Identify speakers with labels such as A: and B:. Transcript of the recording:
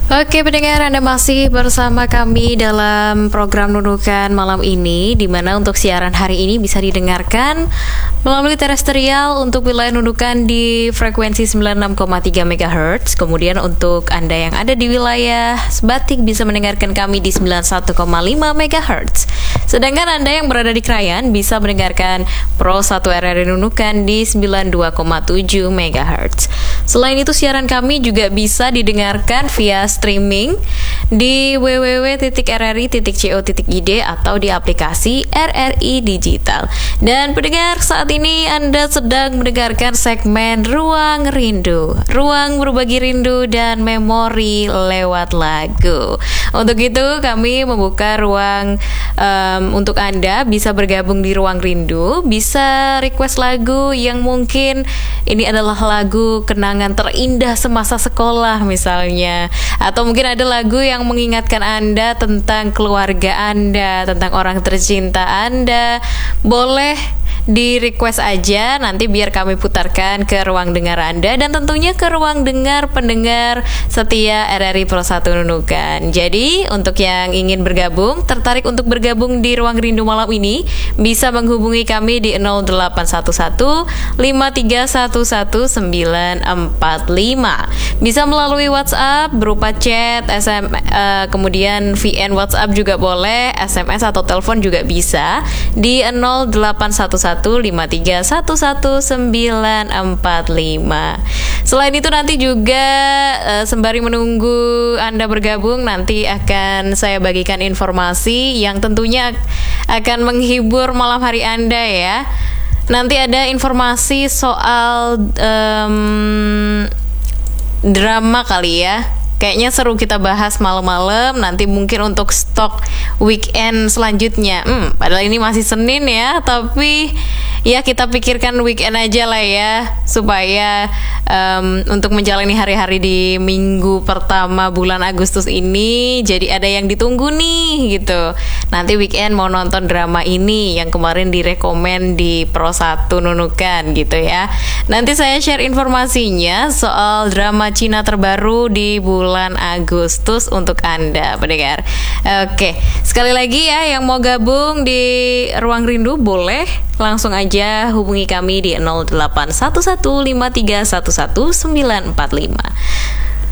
A: Oke pendengar, Anda masih bersama kami dalam program Nunukan malam ini, di mana untuk siaran hari ini bisa didengarkan melalui terestrial untuk wilayah Nunukan di frekuensi 96,3 MHz. Kemudian untuk Anda yang ada di wilayah Sebatik bisa mendengarkan kami di 91,5 MHz. Sedangkan Anda yang berada di Krayan bisa mendengarkan Pro 1 RRI Nunukan di 92,7 MHz. Selain itu siaran kami juga bisa didengarkan via streaming di www.rri.co.id atau di aplikasi RRI Digital. Dan pendengar, saat ini Anda sedang mendengarkan segmen Ruang Rindu, ruang berbagi rindu dan memori lewat lagu. Untuk itu kami membuka ruang untuk Anda bisa bergabung di Ruang Rindu, bisa request lagu yang mungkin ini adalah lagu kenangan terindah semasa sekolah misalnya, atau mungkin ada lagu yang mengingatkan Anda tentang keluarga Anda, tentang orang tercinta Anda. Boleh di request aja, nanti biar kami putarkan ke ruang dengar Anda dan tentunya ke ruang dengar pendengar setia RRI Pro 1 Nunukan. Jadi untuk yang ingin bergabung, tertarik untuk bergabung di Ruang Rindu malam ini, bisa menghubungi kami di 0811 5311945. Bisa melalui WhatsApp berupa chat, SMS, kemudian VN WhatsApp juga boleh, SMS atau telepon juga bisa di 0811 5311945. Selain itu nanti juga sembari menunggu Anda bergabung, nanti akan saya bagikan informasi yang tentunya akan menghibur malam hari Anda ya. Nanti ada informasi soal drama kali ya. Kayaknya seru kita bahas malam-malam. Nanti mungkin untuk stok weekend selanjutnya. Padahal ini masih Senin ya, tapi ya kita pikirkan weekend aja lah ya, supaya untuk menjalani hari-hari di minggu pertama bulan Agustus ini jadi ada yang ditunggu nih gitu. Nanti weekend mau nonton drama ini yang kemarin direkomend di Pro 1 Nunukan gitu ya. Nanti saya share informasinya soal drama Cina terbaru di bulan Agustus untuk Anda pendengar. Oke, sekali lagi ya, yang mau gabung di Ruang Rindu boleh langsung aja hubungi kami di 0811 5311945.